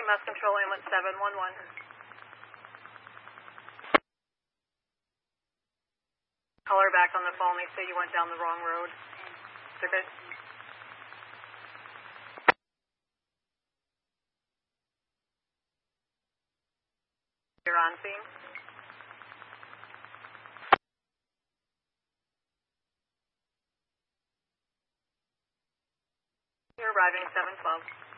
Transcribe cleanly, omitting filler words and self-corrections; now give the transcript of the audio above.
EMS control, ambulance 711. Call her back on the phone. They say you went down the wrong road. They're good. You're on scene. You're arriving 712.